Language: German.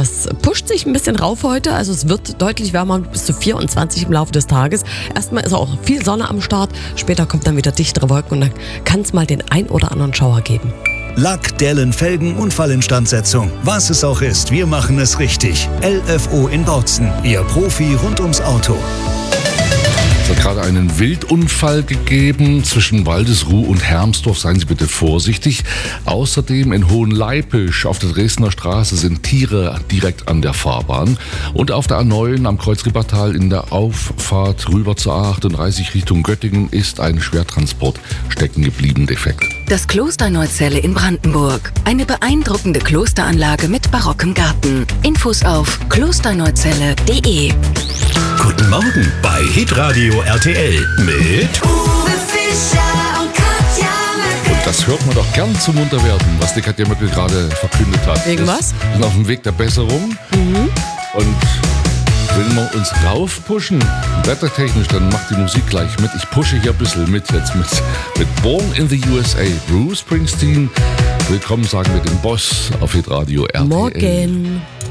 Das pusht sich ein bisschen rauf heute, also es wird deutlich wärmer, bis zu 24 im Laufe des Tages. Erstmal ist auch viel Sonne am Start, später kommt dann wieder dichtere Wolken und dann kann es mal den ein oder anderen Schauer geben. Lack, Dellen, Felgen, Unfallinstandsetzung. Was es auch ist, wir machen es richtig. LFO in Bautzen, Ihr Profi rund ums Auto. Es hat gerade einen Wildunfall gegeben zwischen Waldesruh und Hermsdorf. Seien Sie bitte vorsichtig. Außerdem in Hohenleipisch auf der Dresdner Straße sind Tiere direkt an der Fahrbahn. Und auf der A9 am Kreuz Rippertal in der Auffahrt rüber zur A38 Richtung Göttingen ist ein Schwertransport stecken geblieben, defekt. Das Kloster Neuzelle in Brandenburg. Eine beeindruckende Klosteranlage mit barockem Garten. Infos auf klosterneuzelle.de. Guten Morgen bei Hitradio RTL mit Uwe Fischer und Katja Möckel. Und das hört man doch gern zum Munterwerden, was die Katja Möckel gerade verkündet hat. Wegen was? Wir sind auf dem Weg der Besserung. Und wenn wir uns raufpushen, wettertechnisch, dann macht die Musik gleich mit. Ich pushe hier ein bisschen mit jetzt mit Born in the USA, Bruce Springsteen. Willkommen, sagen wir dem Boss auf Hitradio RTL. Morgen.